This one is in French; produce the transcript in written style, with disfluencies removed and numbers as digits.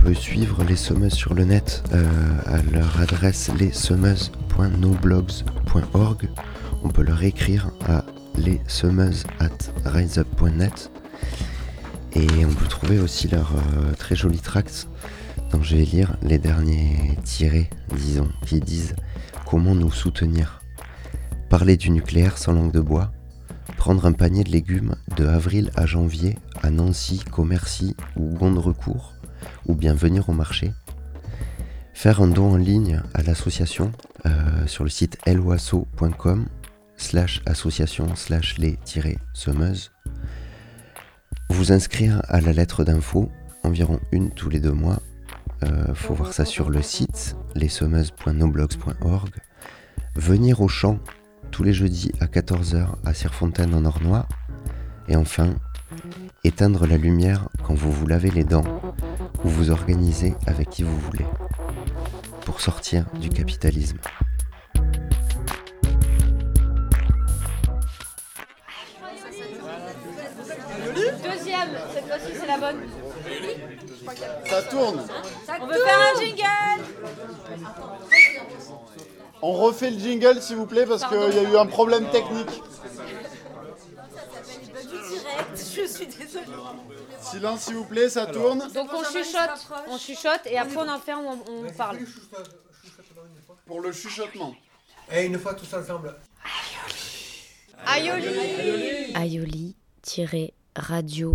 peut suivre les semeuses sur le net à leur adresse lessemeuses.noblogs.org. On peut leur écrire à lessemeuses@riseup.net. Et on peut trouver aussi leur très joli tract dont je vais lire les derniers tirés, disons, qui disent comment nous soutenir. Parler du nucléaire sans langue de bois. Prendre un panier de légumes de avril à janvier à Nancy, Commercy ou Gondrecourt, ou bien venir au marché. Faire un don en ligne à l'association sur le site eloasso.com/association/les-semeuses. Vous inscrire à la lettre d'info, environ une tous les 2 mois. Faut voir ça sur le site lessemeuses.noblogs.org. Venir au champ tous les jeudis à 14h à Sierfontaine en Ornois. Et enfin, éteindre la lumière quand vous vous lavez les dents ou vous organisez avec qui vous voulez. Pour sortir du capitalisme. Deuxième, cette fois-ci c'est la bonne. Ça tourne. On veut faire un jingle. On refait le jingle s'il vous plaît parce qu'il y a eu un problème technique. Je suis désolée. Silence s'il vous plaît, ça tourne. Donc on chuchote et après on en fait, on parle. Pour le chuchotement. Et une fois tous ensemble. Aioli. Aioli-radio